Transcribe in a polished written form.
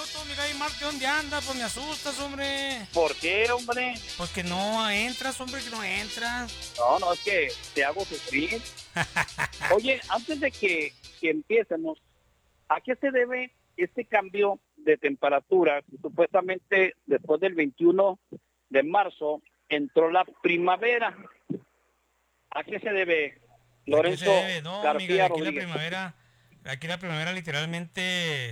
gusto, mi Gaby Marte, ¿dónde anda? Pues me asustas, hombre. ¿Por qué, hombre? Pues que no entras, hombre, que no entras. No, no, es que te hago sufrir. Oye, antes de que empiecemos, ¿a qué se debe este cambio de temperatura? Supuestamente después del 21 de marzo entró la primavera. ¿A qué se debe, ¿A qué se Lorenzo debe? No, mi Gaby, García Rodríguez? aquí la primavera literalmente